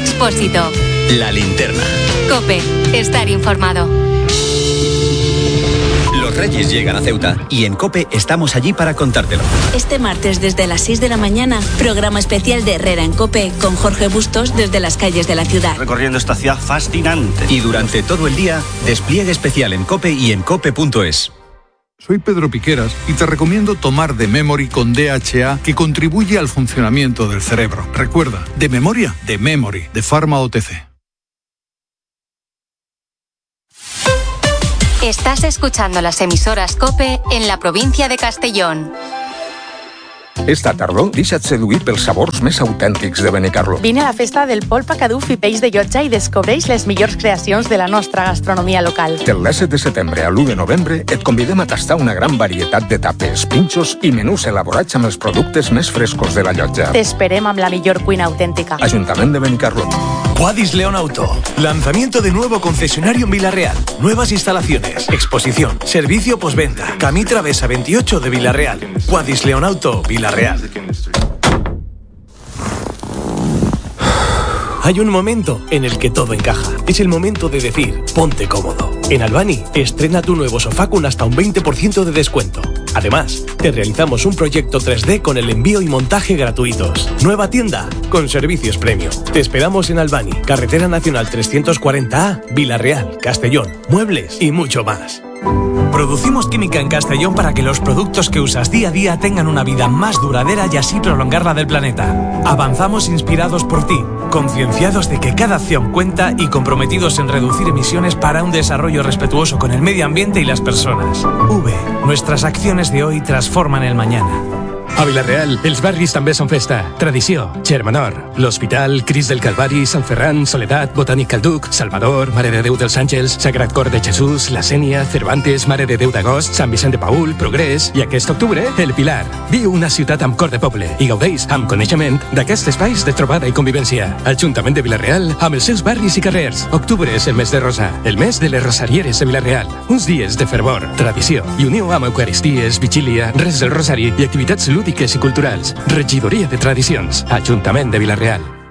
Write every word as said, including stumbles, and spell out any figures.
Expósito. La Linterna. COPE. Estar informado. Los Reyes llegan a Ceuta y en COPE estamos allí para contártelo. Este martes desde las seis de la mañana, programa especial de Herrera en COPE con Jorge Bustos desde las calles de la ciudad. Recorriendo esta ciudad fascinante. Y durante todo el día, despliegue especial en COPE y en cope punto es. Soy Pedro Piqueras y te recomiendo tomar de Memory con D H A, que contribuye al funcionamiento del cerebro. Recuerda, de memoria, de Memory, de Pharma O T C. Estás escuchando las emisoras COPE en la provincia de Castellón. Esta tardor, deixa't seduir pels sabors més autèntics de Benicarló. Vine a la festa del polpa, caduf i peix de llotja i descobreix les millors creacions de la nostra gastronomia local. Del disset de setembre a l'u de novembre et convidem a tastar una gran varietat de tapes, pinxos i menús elaborats amb els productes més frescos de la llotja. T'esperem amb la millor cuina autèntica. Ajuntament de Benicarló. Guadis León Auto. Lanzamiento de nuevo concesionario en Villarreal. Nuevas instalaciones, exposición, servicio postventa. Camí Travesa veintiocho de Villarreal. Guadis León Auto, Villarreal. Hay un momento en el que todo encaja. Es el momento de decir, ponte cómodo. En Albani, estrena tu nuevo sofá con hasta un veinte por ciento de descuento. Además, te realizamos un proyecto tres D con el envío y montaje gratuitos. Nueva tienda con servicios premium. Te esperamos en Albani, Carretera Nacional trescientos cuarenta A, Villarreal, Castellón, muebles y mucho más. Producimos química en Castellón para que los productos que usas día a día tengan una vida más duradera y así prolongar la del planeta. Avanzamos inspirados por ti, concienciados de que cada acción cuenta y comprometidos en reducir emisiones para un desarrollo respetuoso con el medio ambiente y las personas. V. Nuestras acciones de hoy transforman el mañana. A Vilareal, els barris també són festa. Tradició, Germanor, l'Hospital, Cris del Calvari, Sant Ferran, Soledat, Botànic Calduc, Salvador, Mare de Déu dels Àngels, Sagrat Cor de Jesús, La Sénia, Cervantes, Mare de Déu d'Agost, Sant Vicent de Paül, Progrés i aquest octubre, El Pilar. Viu una ciutat amb cor de poble i gaudeix amb coneixement d'aquests espais de trobada i convivència. Ajuntament de Vilareal, amb els seus barris i carrers. Octubre és el mes de Rosa, el mes de les rosarieres de Vilareal. Uns dies de fervor, tradició i unió amb eucaristies, vigília, res del rosari i activitats lúdiques i culturals. Regidoria de Tradicions, Ajuntament de Vilareal.